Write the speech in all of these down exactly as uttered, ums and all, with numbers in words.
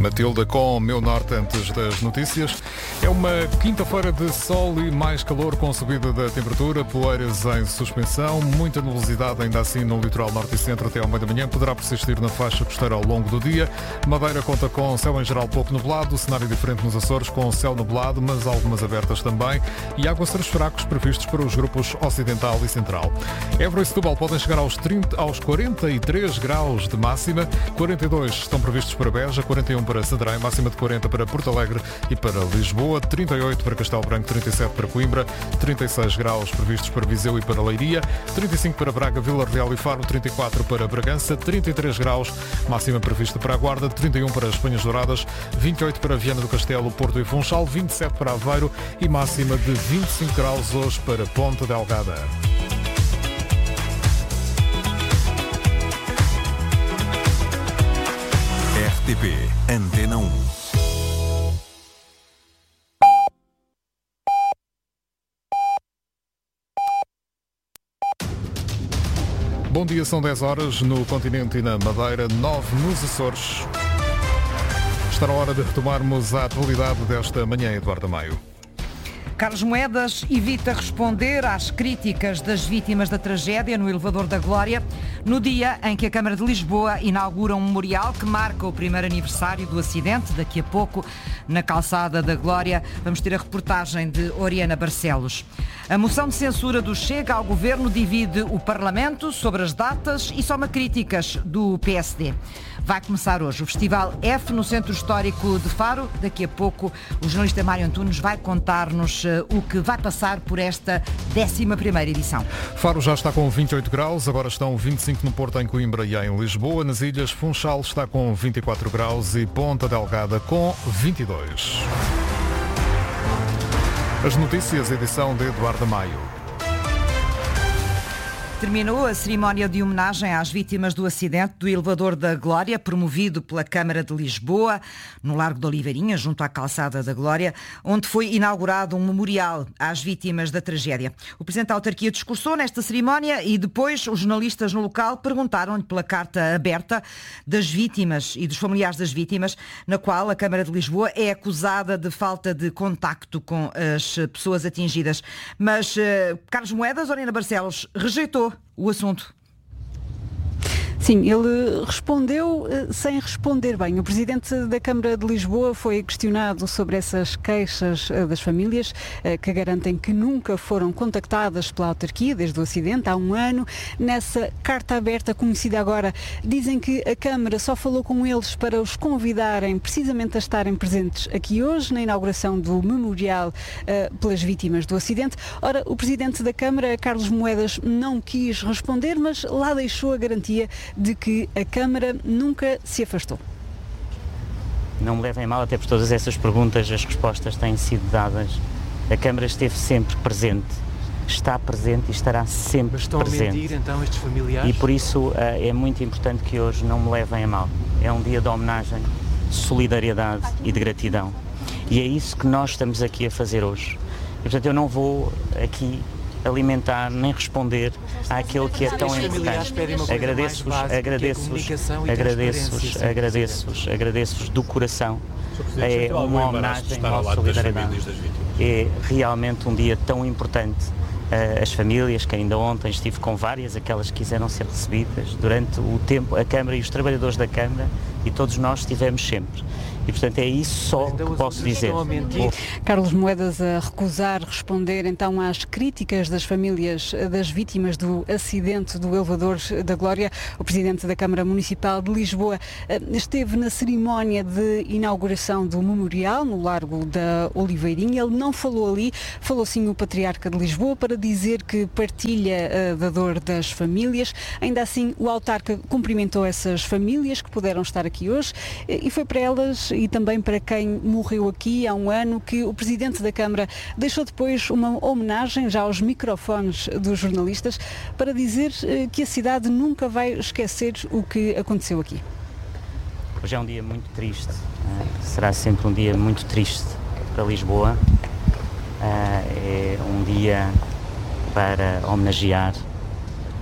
Matilda com Meu Norte antes das notícias. É uma quinta-feira de sol e mais calor com subida da temperatura, poeiras em suspensão, muita nebulosidade ainda assim no litoral norte e centro até ao meio da manhã, poderá persistir na faixa costeira ao longo do dia. Madeira conta com céu em geral pouco nublado, cenário diferente nos Açores com céu nublado, mas algumas abertas também, e aguaceiros fracos previstos para os grupos ocidental e central. Évora e Setúbal podem chegar aos, trinta, aos quarenta e três graus de máxima, quarenta e dois estão previstos para Beja, quarenta e um para Santarém, máxima de quarenta para Porto Alegre e para Lisboa, trinta e oito para Castelo Branco, trinta e sete para Coimbra, trinta e seis graus previstos para Viseu e para Leiria, trinta e cinco para Braga, Vila Real e Faro, trinta e quatro para Bragança, trinta e três graus, máxima prevista para a Guarda, trinta e um para as Penhas Douradas, vinte e oito para Viana do Castelo, Porto e Funchal, vinte e sete para Aveiro e máxima de vinte e cinco graus hoje para Ponta Delgada. R T P Antena um. Bom dia, são dez horas no continente e na Madeira, nove nos Açores. Está na hora de retomarmos a atualidade desta manhã, Eduardo Maio. Carlos Moedas evita responder às críticas das vítimas da tragédia no Elevador da Glória, no dia em que a Câmara de Lisboa inaugura um memorial que marca o primeiro aniversário do acidente, daqui a pouco, na Calçada da Glória. Vamos ter a reportagem de Oriana Barcelos. A moção de censura do Chega ao Governo divide o Parlamento sobre as datas e soma críticas do P S D. Vai começar hoje o Festival F no Centro Histórico de Faro. Daqui a pouco o jornalista Mário Antunes vai contar-nos o que vai passar por esta décima primeira edição. Faro já está com vinte e oito graus, agora estão vinte e cinco no Porto, em Coimbra e em Lisboa. Nas ilhas, Funchal está com vinte e quatro graus e Ponta Delgada com vinte e dois. As notícias, edição de Eduardo Maio. Terminou a cerimónia de homenagem às vítimas do acidente do Elevador da Glória, promovido pela Câmara de Lisboa, no Largo de Oliveirinha, junto à Calçada da Glória, onde foi inaugurado um memorial às vítimas da tragédia. O Presidente da Autarquia discursou nesta cerimónia e depois os jornalistas no local perguntaram-lhe pela carta aberta das vítimas e dos familiares das vítimas, na qual a Câmara de Lisboa é acusada de falta de contacto com as pessoas atingidas. Mas uh, Carlos Moedas, Oriana Barcelos, rejeitou o assunto. Sim, ele respondeu sem responder bem. O Presidente da Câmara de Lisboa foi questionado sobre essas queixas das famílias que garantem que nunca foram contactadas pela autarquia desde o acidente, há um ano. Nessa carta aberta, conhecida agora, dizem que a Câmara só falou com eles para os convidarem precisamente a estarem presentes aqui hoje, na inauguração do memorial uh, pelas vítimas do acidente. Ora, o Presidente da Câmara, Carlos Moedas, não quis responder, mas lá deixou a garantia de que a Câmara nunca se afastou. Não me levem mal, até por todas essas perguntas as respostas têm sido dadas. A Câmara esteve sempre presente, está presente e estará sempre Mas estão presente. a mentir, então, estes familiares? E por isso uh, é muito importante que hoje não me levem a mal. É um dia de homenagem, de solidariedade e de gratidão. E é isso que nós estamos aqui a fazer hoje. E, portanto, eu não vou aqui alimentar nem responder àquilo que é tão importante. Agradeço-vos, agradeço-vos, agradeço-vos, agradeço-vos, agradeço-vos do coração. É uma homenagem, uma solidariedade. É realmente um dia tão importante. As famílias, que ainda ontem estive com várias, aquelas que quiseram ser recebidas, durante o tempo, a Câmara e os trabalhadores da Câmara, e todos nós estivemos sempre. E, portanto, é isso só que posso dizer. Carlos Moedas a recusar responder, então, às críticas das famílias das vítimas do acidente do Elevador da Glória. O Presidente da Câmara Municipal de Lisboa esteve na cerimónia de inauguração do memorial no Largo da Oliveirinha. Ele não falou ali, falou sim o Patriarca de Lisboa para dizer que partilha da dor das famílias. Ainda assim, o autarca cumprimentou essas famílias que puderam estar aqui hoje e foi para elas e também para quem morreu aqui há um ano que o Presidente da Câmara deixou depois uma homenagem já aos microfones dos jornalistas para dizer que a cidade nunca vai esquecer o que aconteceu aqui. Hoje é um dia muito triste, será sempre um dia muito triste para Lisboa. É um dia para homenagear,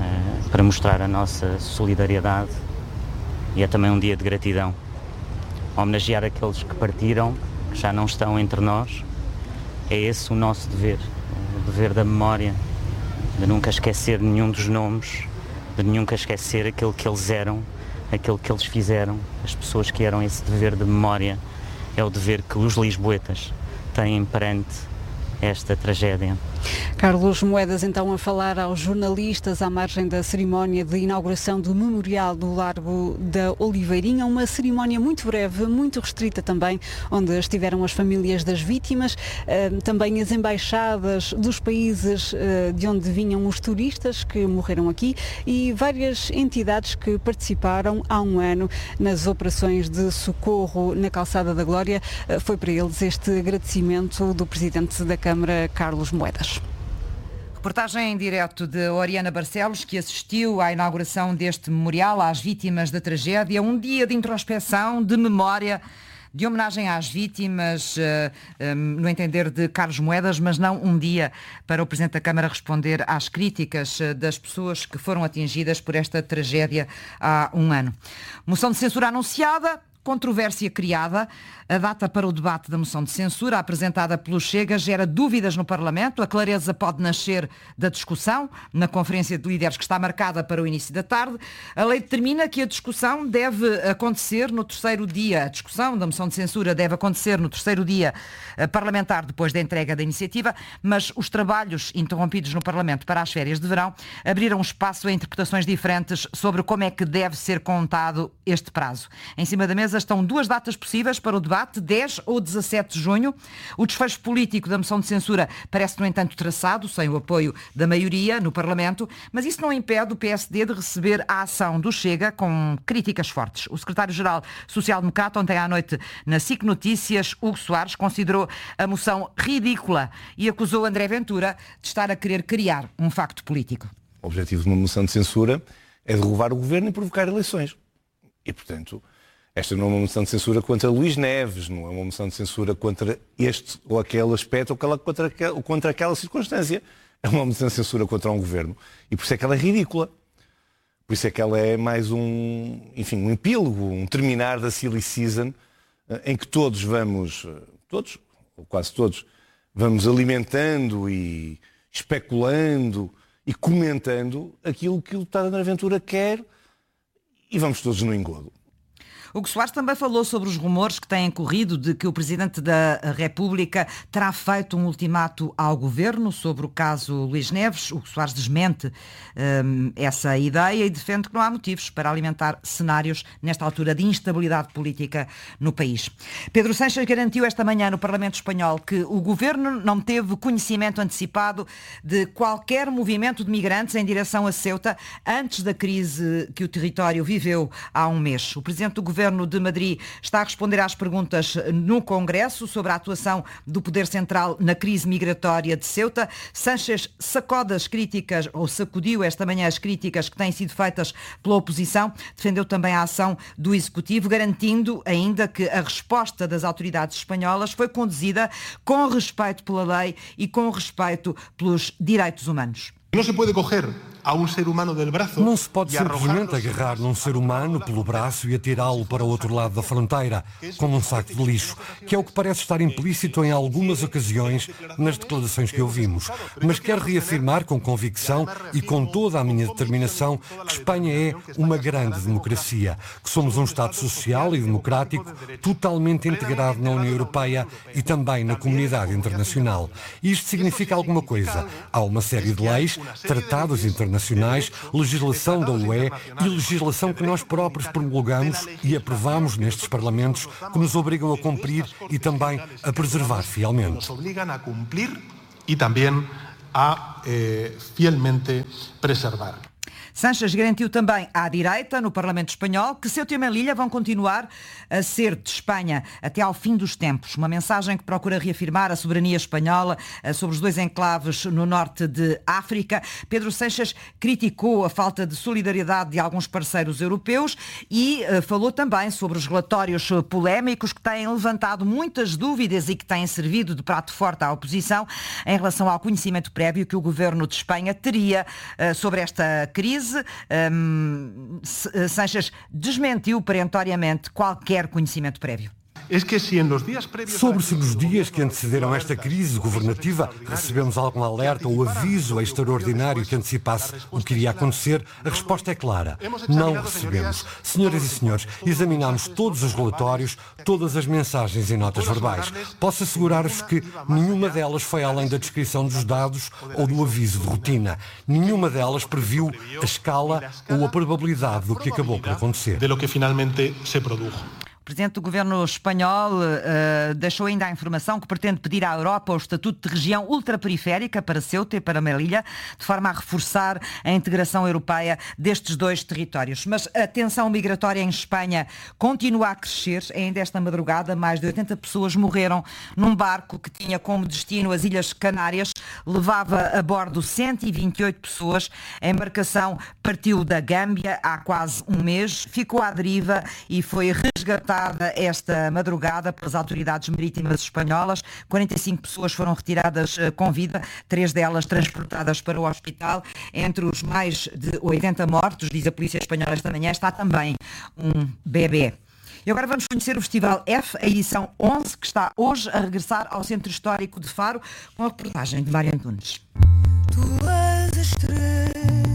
para mostrar a nossa solidariedade e é também um dia de gratidão. homenagear aqueles que partiram, que já não estão entre nós. É esse o nosso dever, o dever da memória, de nunca esquecer nenhum dos nomes, de nunca esquecer aquilo que eles eram, aquilo que eles fizeram, as pessoas que eram. Esse dever de memória é o dever que os lisboetas têm perante esta tragédia. Carlos Moedas, então, a falar aos jornalistas à margem da cerimónia de inauguração do Memorial do Largo da Oliveirinha, uma cerimónia muito breve, muito restrita também, onde estiveram as famílias das vítimas, também as embaixadas dos países de onde vinham os turistas que morreram aqui e várias entidades que participaram há um ano nas operações de socorro na Calçada da Glória. Foi para eles este agradecimento do Presidente da Câmara, Carlos Moedas. Reportagem em direto de Oriana Barcelos, que assistiu à inauguração deste memorial às vítimas da tragédia. Um dia de introspeção, de memória, de homenagem às vítimas, no entender de Carlos Moedas, mas não um dia para o Presidente da Câmara responder às críticas das pessoas que foram atingidas por esta tragédia há um ano. Moção de censura anunciada, controvérsia criada. A data para o debate da moção de censura apresentada pelo Chega gera dúvidas no Parlamento. A clareza pode nascer da discussão na Conferência de Líderes, que está marcada para o início da tarde. A lei determina que a discussão deve acontecer no terceiro dia. A discussão da moção de censura deve acontecer no terceiro dia parlamentar depois da entrega da iniciativa, mas os trabalhos interrompidos no Parlamento para as férias de verão abriram espaço a interpretações diferentes sobre como é que deve ser contado este prazo. Em cima da mesa estão duas datas possíveis para o debate, dez ou dezassete de junho. O desfecho político da moção de censura parece, no entanto, traçado, sem o apoio da maioria no Parlamento, mas isso não impede o P S D de receber a ação do Chega com críticas fortes. O secretário-geral social-democrata, ontem à noite, na S I C Notícias, Hugo Soares, considerou a moção ridícula e acusou André Ventura de estar a querer criar um facto político. O objetivo de uma moção de censura é derrubar o governo e provocar eleições. E, portanto, esta não é uma moção de censura contra Luís Neves, não é uma moção de censura contra este ou aquele aspecto ou contra aquela, ou contra aquela circunstância. É uma moção de censura contra um governo. E por isso é que ela é ridícula. Por isso é que ela é mais um, enfim, um epílogo, um terminar da silly season, em que todos vamos, todos, ou quase todos, vamos alimentando e especulando e comentando aquilo que o deputado André Ventura quer e vamos todos no engodo. Hugo Soares também falou sobre os rumores que têm corrido de que o Presidente da República terá feito um ultimato ao Governo sobre o caso Luís Neves. Hugo Soares desmente hum, essa ideia e defende que não há motivos para alimentar cenários nesta altura de instabilidade política no país. Pedro Sánchez garantiu esta manhã no Parlamento Espanhol que o Governo não teve conhecimento antecipado de qualquer movimento de migrantes em direção a Ceuta antes da crise que o território viveu há um mês. O Presidente do Governo O Governo de Madrid está a responder às perguntas no Congresso sobre a atuação do Poder Central na crise migratória de Ceuta. Sánchez sacode as críticas, ou sacudiu esta manhã as críticas que têm sido feitas pela oposição. Defendeu também a ação do Executivo, garantindo ainda que a resposta das autoridades espanholas foi conduzida com respeito pela lei e com respeito pelos direitos humanos. Não se pode coger a um ser humano del braço. Não se pode simplesmente agarrar num ser humano pelo braço e atirá-lo para o outro lado da fronteira, como um saco de lixo, que é o que parece estar implícito em algumas ocasiões nas declarações que ouvimos. Mas quero reafirmar com convicção e com toda a minha determinação que Espanha é uma grande democracia, que somos um Estado social e democrático totalmente integrado na União Europeia e também na comunidade internacional. Isto significa alguma coisa. Há uma série de leis, tratados internacionais, legislação da U E e legislação que nós próprios promulgamos e aprovamos nestes Parlamentos, que nos obrigam a cumprir e também a preservar fielmente. Nos obrigam a cumprir e também a eh, fielmente preservar. Sánchez garantiu também à direita, no Parlamento Espanhol, que Ceuta e Melilla vão continuar a ser de Espanha até ao fim dos tempos. Uma mensagem que procura reafirmar a soberania espanhola sobre os dois enclaves no norte de África. Pedro Sánchez criticou a falta de solidariedade de alguns parceiros europeus e uh, falou também sobre os relatórios polémicos que têm levantado muitas dúvidas e que têm servido de prato forte à oposição em relação ao conhecimento prévio que o governo de Espanha teria uh, sobre esta crise. crise. Um, Sanches desmentiu perentoriamente qualquer conhecimento prévio. Sobre se nos dias que antecederam esta crise governativa recebemos algum alerta ou aviso extraordinário que antecipasse o que iria acontecer, a resposta é clara. Não recebemos. Senhoras e senhores, examinámos todos os relatórios, todas as mensagens e notas verbais. Posso assegurar-vos que nenhuma delas foi além da descrição dos dados ou do aviso de rotina. Nenhuma delas previu a escala ou a probabilidade do que acabou por acontecer. O Presidente do Governo espanhol uh, deixou ainda a informação que pretende pedir à Europa o estatuto de região ultraperiférica para Ceuta e para Melilla, de forma a reforçar a integração europeia destes dois territórios. Mas a tensão migratória em Espanha continua a crescer. Ainda esta madrugada, mais de oitenta pessoas morreram num barco que tinha como destino as Ilhas Canárias. Levava a bordo cento e vinte e oito pessoas. A embarcação partiu da Gâmbia há quase um mês, ficou à deriva e foi resgatada esta madrugada pelas autoridades marítimas espanholas. quarenta e cinco pessoas foram retiradas com vida, três delas transportadas para o hospital. Entre os mais de oitenta mortos, diz a polícia espanhola esta manhã, está também um bebê. E agora vamos conhecer o Festival F, a edição onze, que está hoje a regressar ao Centro Histórico de Faro, com a reportagem de Mário Antunes. Tu és a estrela.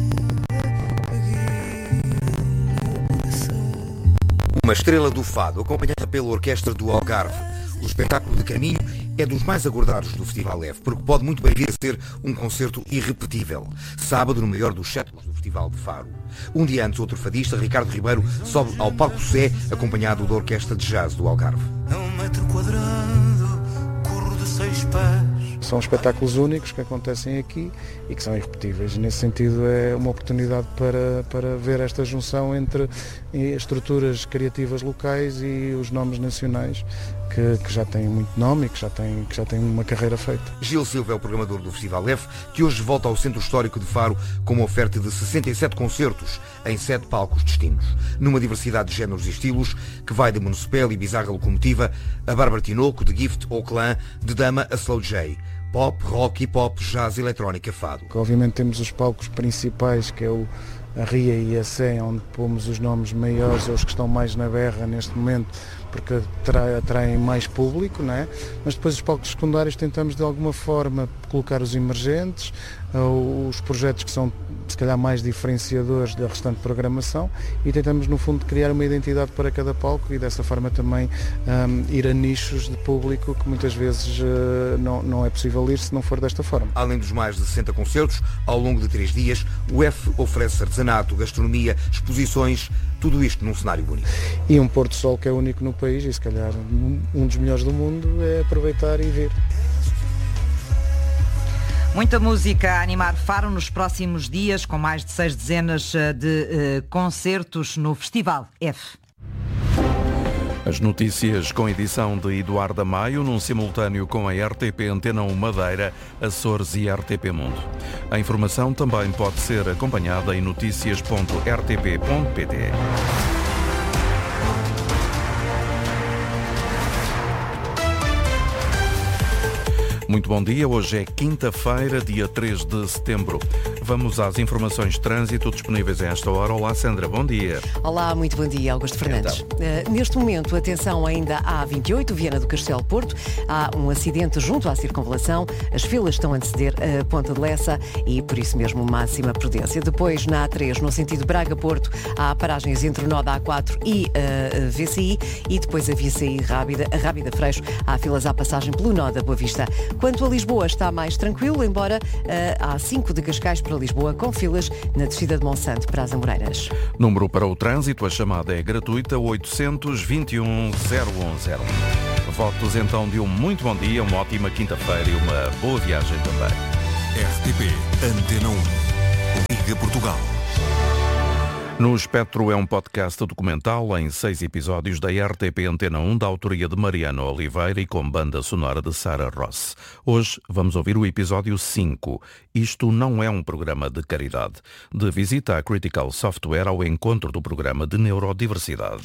Uma estrela do fado, acompanhada pela Orquestra do Algarve. O espetáculo de caminho é dos mais aguardados do Festival F, porque pode muito bem vir a ser um concerto irrepetível. Sábado, no maior dos séculos do Festival de Faro. Um dia antes, outro fadista, Ricardo Ribeiro, sobe ao palco Sé, acompanhado da Orquestra de Jazz do Algarve. É um metro quadrado, corro de seis pés. São espetáculos únicos que acontecem aqui e que são irrepetíveis. Nesse sentido, é uma oportunidade para, para ver esta junção entre estruturas criativas locais e os nomes nacionais, que, que já têm muito nome e que já têm, que já têm uma carreira feita. Gil Silva é o programador do Festival F, que hoje volta ao Centro Histórico de Faro com uma oferta de sessenta e sete concertos em sete palcos distintos, numa diversidade de géneros e estilos que vai de Municipal e Bizarra Locomotiva a Bárbara Tinoco, de Gift ou Clã, de Dama a Slow J. Pop, rock, hip-hop, jazz, eletrónica, fado. Obviamente temos os palcos principais, que é o, a Ria e a Sé, onde pomos os nomes maiores, os que estão mais na berra neste momento, porque atraem, atraem mais público, não é? Mas depois os palcos secundários tentamos de alguma forma colocar os emergentes, os projetos que são se calhar mais diferenciadores da restante programação, e tentamos no fundo criar uma identidade para cada palco e dessa forma também um, ir a nichos de público que muitas vezes uh, não, não é possível ir se não for desta forma. Além dos mais de sessenta concertos, ao longo de três dias, o F oferece artesanato, gastronomia, exposições, tudo isto num cenário bonito. E um pôr do sol que é único no país e se calhar um dos melhores do mundo, é aproveitar e vir. Muita música a animar Faro nos próximos dias, com mais de seis dezenas de uh, concertos no Festival F. As notícias com edição de Eduardo Maio, num simultâneo com a R T P Antena um Madeira, Açores e R T P Mundo. A informação também pode ser acompanhada em notícias ponto r t p ponto p t. Muito bom dia, hoje é quinta-feira, dia três de setembro. Vamos às informações de trânsito disponíveis a esta hora. Olá, Sandra, bom dia. Olá, muito bom dia, Augusto Fernandes. Então. Uh, neste momento, atenção ainda à A vinte e oito, Viana do Castelo Porto. Há um acidente junto à circunvalação. As filas estão a anteceder a Ponta de Lessa e, por isso mesmo, máxima prudência. Depois, na A três, no sentido Braga-Porto, há paragens entre o nó da A quatro e a V C I. E depois a V C I Rábida, a Rábida Freixo, há filas à passagem pelo nó da Boa Vista. Quanto a Lisboa, está mais tranquilo, embora uh, há cinco de Cascais para Lisboa, com filas na descida de Monsanto para as Amoreiras. Número para o trânsito, a chamada é gratuita, oitocentos, vinte e um, zero um zero. Votos então de um muito bom dia, uma ótima quinta-feira e uma boa viagem também. R T P Antena um, Liga Portugal. No Espectro é um podcast documental em seis episódios da R T P Antena um, da autoria de Mariano Oliveira e com banda sonora de Sara Ross. Hoje vamos ouvir o episódio cinco. Isto não é um programa de caridade. De visita à Critical Software ao encontro do programa de neurodiversidade.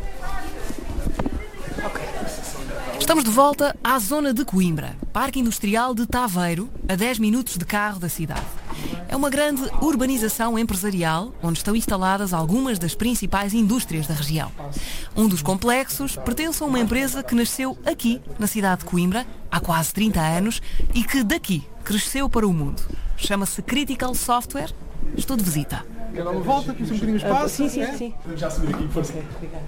Estamos de volta à zona de Coimbra, Parque Industrial de Taveiro, a dez minutos de carro da cidade. É uma grande urbanização empresarial onde estão instaladas algumas das principais indústrias da região. Um dos complexos pertence a uma empresa que nasceu aqui, na cidade de Coimbra, há quase trinta anos e que daqui cresceu para o mundo. Chama-se Critical Software. Estou de visita. Quer dar uma volta, aqui um bocadinho de espaço? Sim, sim, é? sim. Vamos já subir aqui, força.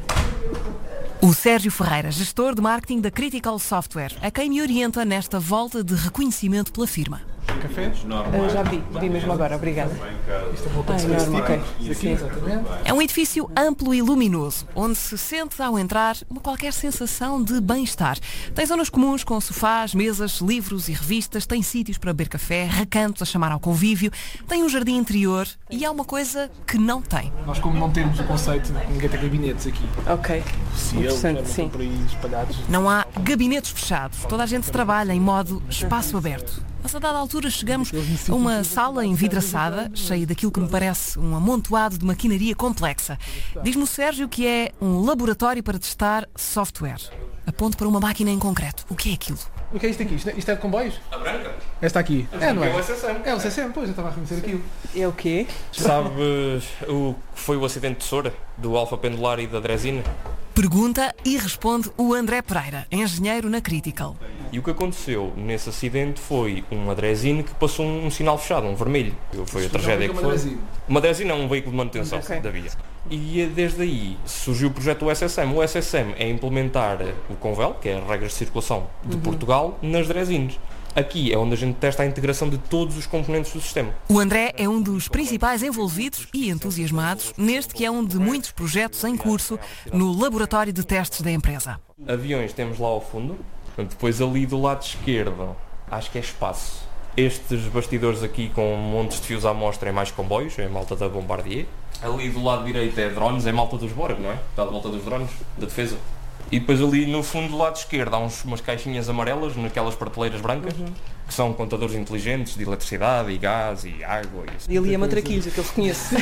O Sérgio Ferreira, gestor de marketing da Critical Software, a quem me orienta nesta volta de reconhecimento pela firma. Café? Uh, já vi, vi mesmo agora, obrigada. Isto é uma volta ah, de enorme, ok. Aqui, exatamente. É um edifício amplo e luminoso, onde se sente ao entrar uma qualquer sensação de bem-estar. Tem zonas comuns com sofás, mesas, livros e revistas, tem sítios para beber café, recantos a chamar ao convívio, tem um jardim interior e há uma coisa que não tem. Nós, como não temos o conceito de ninguém tem gabinetes aqui. Ok. Se interessante, sim. Por aí espalhados. Não há gabinetes fechados, toda a gente trabalha em modo espaço aberto. Mas a dada altura chegamos a uma sala envidraçada, cheia daquilo que me parece um amontoado de maquinaria complexa. Diz-me o Sérgio que é um laboratório para testar software. Aponto para uma máquina em concreto. O que é aquilo? O que é isto aqui? Isto é, isto é de comboios? A branca? Esta aqui. É, não é? É o S S M. É o S S M, pois, eu estava a reconhecer aquilo. É o quê? Sabe o que foi o acidente de Soura, do Alfa Pendular e da Dresina? Pergunta e responde o André Pereira, engenheiro na Critical. E o que aconteceu nesse acidente foi uma Dresine que passou um, um sinal fechado, um vermelho. Foi a tragédia que foi. Uma Dresine é um veículo de manutenção okay. da via. E desde aí surgiu o projeto do S S M. O S S M é implementar o Convel, que é as regras de circulação de uhum. Portugal, nas Dresines. Aqui é onde a gente testa a integração de todos os componentes do sistema. O André é um dos principais envolvidos e entusiasmados neste que é um de muitos projetos em curso no laboratório de testes da empresa. Aviões temos lá ao fundo, depois ali do lado esquerdo, acho que é espaço. Estes bastidores aqui com montes de fios à mostra é mais comboios, é malta da Bombardier. Ali do lado direito é drones, é malta dos Borg, não é? Está de volta dos drones, da defesa. E depois ali no fundo do lado esquerdo há uns, umas caixinhas amarelas naquelas prateleiras brancas, uhum. que são contadores inteligentes de eletricidade e gás e água. E, e ali é matraquilhos, aquele que conheço.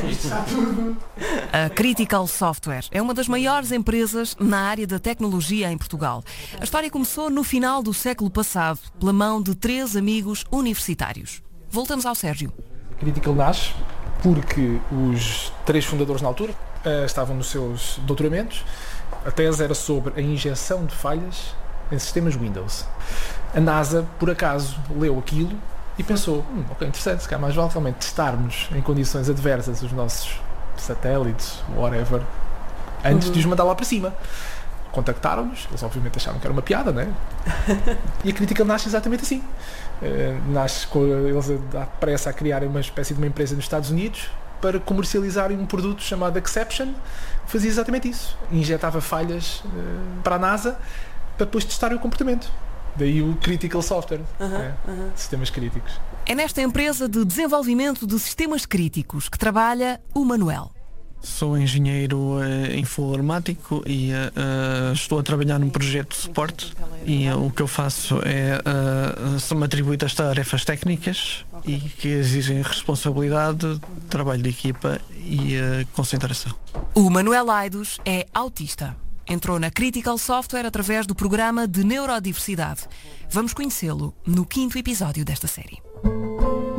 A Critical Software é uma das maiores empresas na área da tecnologia em Portugal. A história começou no final do século passado, pela mão de três amigos universitários. Voltamos ao Sérgio. A Critical nasce porque os três fundadores na altura uh, estavam nos seus doutoramentos. A tese era sobre a injeção de falhas em sistemas Windows. A NASA, por acaso, leu aquilo e pensou, hum, ok, interessante, se calhar mais vale realmente testarmos em condições adversas os nossos satélites, whatever, antes uhum. de os mandar lá para cima. Contactaram-nos, eles obviamente acharam que era uma piada, não é? E a Critical nasce exatamente assim. Uh, nasce com eles a dar pressa a criarem uma espécie de uma empresa nos Estados Unidos para comercializarem um produto chamado Exception, que fazia exatamente isso. Injetava falhas uh, para a NASA para depois testarem o comportamento. Daí o Critical Software, uh-huh, né? uh-huh. sistemas críticos. É nesta empresa de desenvolvimento de sistemas críticos que trabalha o Manuel. Sou engenheiro uh, informático e uh, estou a trabalhar num projeto de suporte e uh, o que eu faço é uh, são-me atribuídas tarefas técnicas e que exigem responsabilidade, trabalho de equipa e uh, concentração. O Manuel Aidos é autista. Entrou na Critical Software através do programa de neurodiversidade. Vamos conhecê-lo no quinto episódio desta série.